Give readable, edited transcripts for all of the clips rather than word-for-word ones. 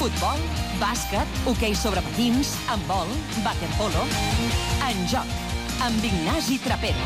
Futbol, bàsquet, hoquei sobre patins, handbol, waterpolo. En joc, amb Ignasi Trapero.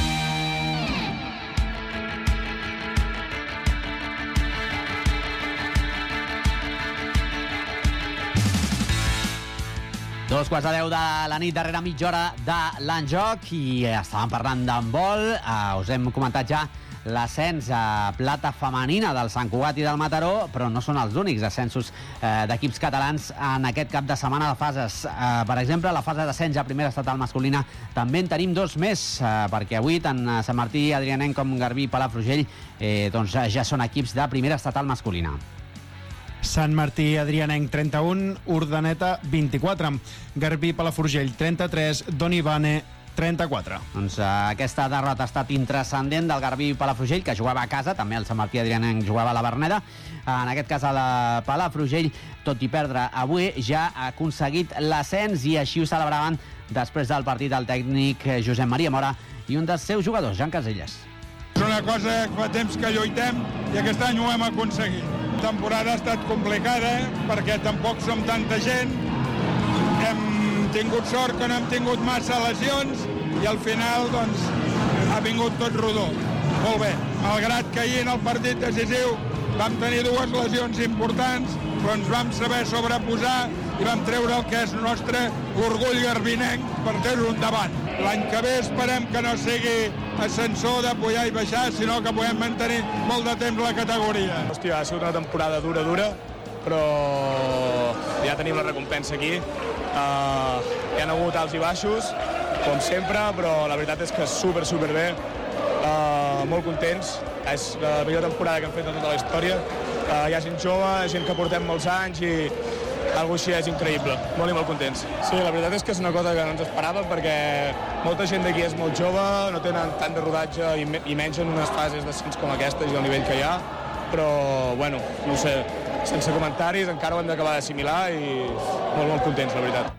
Dos quarts de 10 de la nit, darrere mitja hora de l'Enjoc, i estàvem parlant d'handbol. Us hem comentat ja l'ascens a plata femenina del Sant Cugat i del Mataró, però no són els únics ascensos d'equips catalans en aquest cap de setmana de fases. Per exemple, la fase d'ascens a primera estatal masculina també en tenim dos més, perquè avui tant Sant Martí, Adrianenc com Garbí i Palafrugell ja són equips de primera estatal masculina. Sant Martí, Adrianenc, 31, Urdaneta, 24, Garbí, Palafrugell, 33, Donibane, 34. Doncs aquesta derrota ha estat intranscendent del Garbí Palafrugell, que jugava a casa, també el Sant Martí Adrianenc jugava a la Verneda. En aquest cas a la Palafrugell, tot i perdre avui, ja ha aconseguit l'ascens, i així ho celebraven després del partit del tècnic Josep Maria Mora i un dels seus jugadors, Jan Casellas. És una cosa que fa temps que lluitem i aquest any ho hem aconseguit. La temporada ha estat complicada perquè tampoc som tanta gent. Hem tingut sort que no hem tingut massa lesions i al final doncs, ha vingut tot rodó. Molt bé, malgrat que ahir en el partit decisiu vam tenir dues lesions importants, però ens vam saber sobreposar i vam treure el que és nostre orgull garbinenc per treure endavant. L'any que ve esperem que no sigui ascensor de pujar i baixar, sinó que puguem mantenir molt de temps la categoria. Hòstia, ha sigut una temporada dura, però ja tenim la recompensa aquí. Hi ha hagut alts i baixos, com sempre, però la veritat és que super bé. Molt contents. És la millor temporada que hem fet en tota la història. Hi ha gent jove, gent que portem molts anys i algo així és increïble. Molt i molt contents. Sí, la veritat és que és una cosa que no ens esperàvem perquè molta gent d'aquí és molt jove, no tenen tant de rodatge i menys en unes fases d'ascens com aquestes i el nivell que hi ha, però, bueno, no sé, sense comentaris, encara ho hem d'acabar d'assimilar i molt contents, la veritat.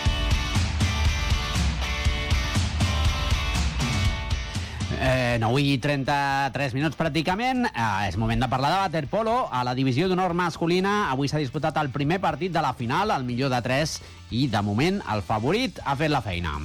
9 i 33 minuts pràcticament. És moment de parlar de waterpolo. A la divisió d'honor masculina avui s'ha disputat el primer partit de la final, el millor de 3, i de moment el favorit ha fet la feina.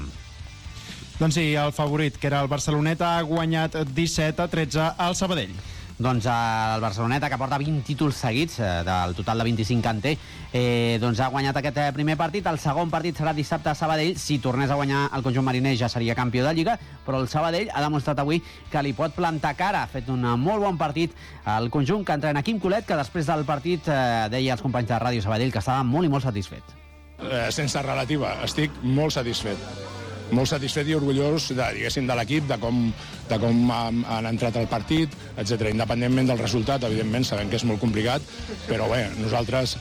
Doncs sí, el favorit, que era el Barceloneta, ha guanyat 17-13 al Sabadell. Doncs el Barceloneta, que porta 20 títols seguits, del total de 25 que en té, doncs ha guanyat aquest primer partit. El segon partit serà dissabte a Sabadell. Si tornés a guanyar el conjunt mariner ja seria campió de Lliga, però el Sabadell ha demostrat avui que li pot plantar cara. Ha fet un molt bon partit el conjunt que entrena Quim Colet, que després del partit deia als companys de Ràdio Sabadell que estava molt i molt satisfet. Sense relativa, estic molt satisfet. Molt satisfet i orgullós de l'equip, de com han entrat al partit, etc. Independentment del resultat, evidentment, sabem que és molt complicat, però bé, nosaltres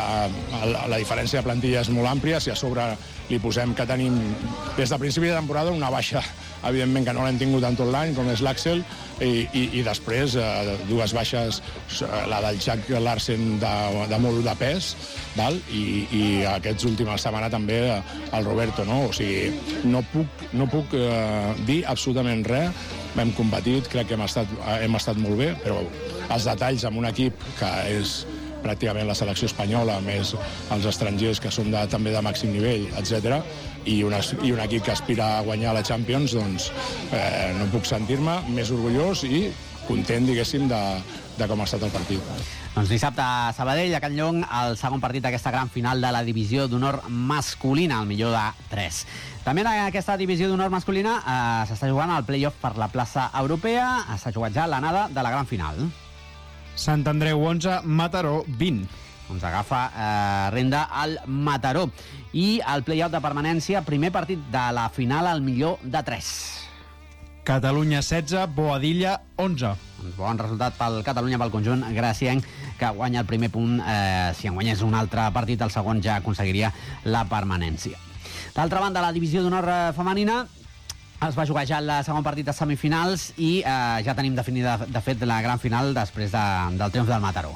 la diferència de plantilla és molt àmplia. Si a sobre li posem que tenim des de principi de temporada una baixa, evidentment que no l'hem tingut en tot l'any, com és l'Àxel, i després dues baixes, la del Jack Larsen de molt de pes, val? I aquests últims setmana també el Roberto, no? O sigui, no puc dir absolutament res. Hem competit, crec que hem estat molt bé, però els detalls amb un equip que és pràcticament la selecció espanyola, més els estrangers que són també de màxim nivell, etc. I un equip que aspira a guanyar la Champions, doncs no puc sentir-me més orgullós i content, diguéssim, de com ha estat el partit. Doncs dissabte a Sabadell, a Can Llong, el segon partit d'aquesta gran final de la divisió d'honor masculina, el millor de 3. També en aquesta divisió d'honor masculina s'està jugant el play-off per la plaça europea. S'ha jugat ja l'anada de la gran final. Sant Andreu 11, Mataró 20. Doncs agafa renda al Mataró. I el play-off de permanència, primer partit de la final, al millor de 3. Catalunya 16, Boadilla 11. Doncs bon resultat pel Catalunya, pel conjunt gracienc, que guanya el primer punt. Si en guanyés un altre partit, el segon ja aconseguiria la permanència. D'altra banda, la divisió d'honor femenina es va jugar ja el segon partit de semifinals i ja tenim definida, de fet, la gran final després del triomf del Mataró.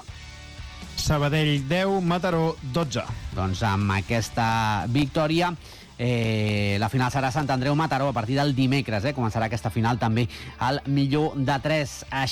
Sabadell 10, Mataró 12. Doncs amb aquesta victòria la final serà Sant Andreu-Mataró a partir del dimecres. Començarà aquesta final també al millor de 3.